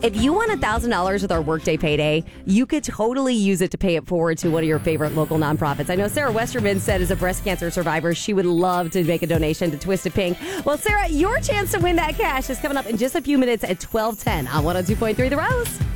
If you won $1,000 with our Workday Payday, you could totally use it to pay it forward to one of your favorite local nonprofits. I know Sarah Westerman said as a breast cancer survivor, she would love to make a donation to Twisted Pink. Well, Sarah, your chance to win that cash is coming up in just a few minutes at 12:10 on 102.3 The Rose.